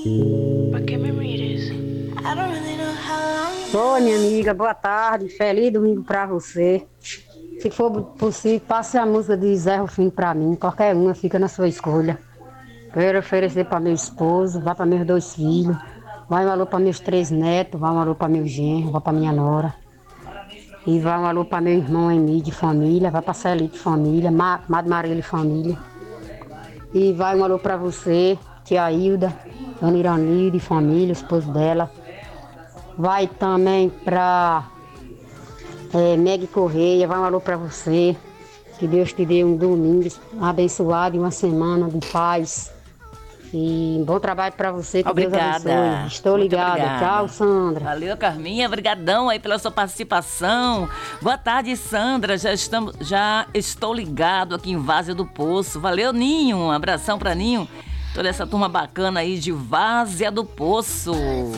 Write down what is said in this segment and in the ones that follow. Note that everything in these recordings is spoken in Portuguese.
Oi, minha amiga, boa tarde, feliz domingo pra você. Se for possível, passe a música de Zé Rufino pra mim, qualquer uma, fica na sua escolha. Quero oferecer pra meu esposo, vai pra meus 2 filhos, vai um alô pra meus 3 netos, vai um alô pra meu genro, vai pra minha nora. E vai um alô para meu irmão Emi de família, vai para Celi de família, Madre Maria de família. E vai um alô para você, tia Hilda, Dona Irani de família, esposo dela. Vai também para Meg Correia, vai um alô para você. Que Deus te dê um domingo abençoado e uma semana de paz. E bom trabalho para você, que Obrigada. Deus abençoe. Estou Muito ligada. obrigada. Tchau, Sandra. Valeu, Carminha. Obrigadão aí pela sua participação. Boa tarde, Sandra. Já estou ligado aqui em Várzea do Poço. Valeu, Ninho. Um abração para Ninho. Toda essa turma bacana aí de Várzea do Poço.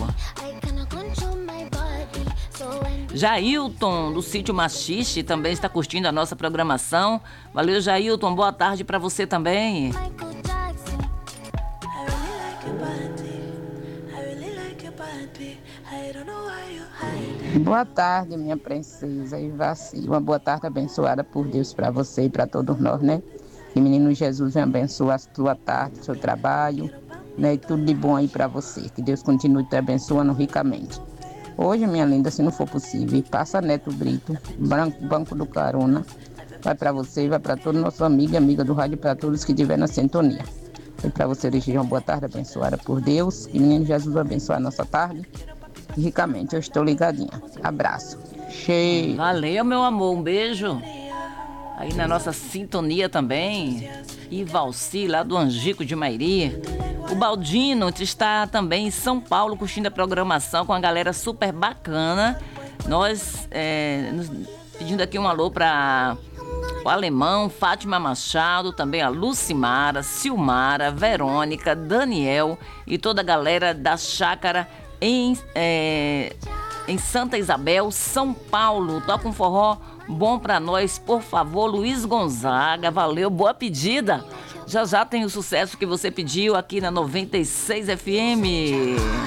Jailton, do sítio Machixe, também está curtindo a nossa programação. Valeu, Jailton. Boa tarde para você também. Boa tarde, minha princesa Ivaci. Uma boa tarde abençoada por Deus para você e para todos nós, né? Que menino Jesus abençoe a sua tarde, seu trabalho, né? E tudo de bom aí para você. Que Deus continue te abençoando ricamente. Hoje, minha linda, se não for possível, passa Neto Brito, Banco do Carona. Vai para você e vai para todos nossos amigos e amigas do rádio, para todos que estiverem na sintonia. E para você, desejar uma boa tarde abençoada por Deus. Que menino Jesus abençoe a nossa tarde. Ricamente, eu estou ligadinha. Abraço. Cheio. Valeu, meu amor. Um beijo. Aí na nossa sintonia também. E Valci, lá do Angico de Mairi. O Baldino está também em São Paulo, curtindo a programação com a galera super bacana. Nós pedindo aqui um alô para o Alemão, Fátima Machado, também a Lucimara, Silmara, Verônica, Daniel e toda a galera da Chácara em Santa Isabel, São Paulo. Toca um forró bom pra nós, por favor, Luiz Gonzaga. Valeu, boa pedida. Já tem o sucesso que você pediu aqui na 96 FM.